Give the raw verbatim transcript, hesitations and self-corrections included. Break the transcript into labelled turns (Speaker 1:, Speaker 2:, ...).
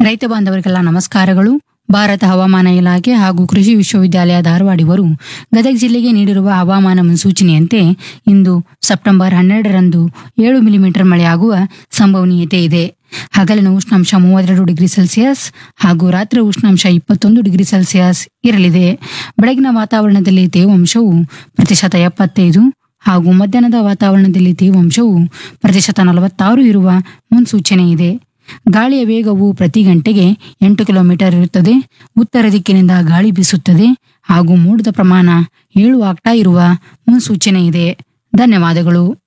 Speaker 1: ರೈತ ಬಾಂಧವರಿಗೆಲ್ಲ ನಮಸ್ಕಾರಗಳು. ಭಾರತ ಹವಾಮಾನ ಇಲಾಖೆ ಹಾಗೂ ಕೃಷಿ ವಿಶ್ವವಿದ್ಯಾಲಯ ಧಾರವಾಡಿವರು ಗದಗ ಜಿಲ್ಲೆಗೆ ನೀಡಿರುವ ಹವಾಮಾನ ಮುನ್ಸೂಚನೆಯಂತೆ ಇಂದು ಸೆಪ್ಟೆಂಬರ್ ಹನ್ನೆರಡರಂದು ಏಳು ಮಿಲಿಮೀಟರ್ ಮಳೆಯಾಗುವ ಸಂಭವನೀಯತೆ ಇದೆ. ಹಗಲಿನ ಉಷ್ಣಾಂಶ ಮೂವತ್ತೆರಡು ಡಿಗ್ರಿ ಸೆಲ್ಸಿಯಸ್ ಹಾಗೂ ರಾತ್ರಿ ಉಷ್ಣಾಂಶ ಇಪ್ಪತ್ತೊಂದು ಡಿಗ್ರಿ ಸೆಲ್ಸಿಯಸ್ ಇರಲಿದೆ. ಬೆಳಗಿನ ವಾತಾವರಣದಲ್ಲಿ ತೇವಾಂಶವು ಪ್ರತಿಶತ ಎಪ್ಪತ್ತೈದು ಹಾಗೂ ಮಧ್ಯಾಹ್ನದ ವಾತಾವರಣದಲ್ಲಿ ತೇವಾಂಶವು ಪ್ರತಿಶತ ನಲವತ್ತಾರು ಇರುವ ಮುನ್ಸೂಚನೆ ಇದೆ. ಗಾಳಿಯ ವೇಗವು ಪ್ರತಿ ಗಂಟೆಗೆ ಎಂಟು ಕಿಲೋಮೀಟರ್ ಇರುತ್ತದೆ. ಉತ್ತರ ದಿಕ್ಕಿನಿಂದ ಗಾಳಿ ಬೀಸುತ್ತದೆ ಹಾಗೂ ಮೋಡದ ಪ್ರಮಾಣ ಏಳು ಆಗ್ತಾ ಇರುವ ಮುನ್ಸೂಚನೆ ಇದೆ. ಧನ್ಯವಾದಗಳು.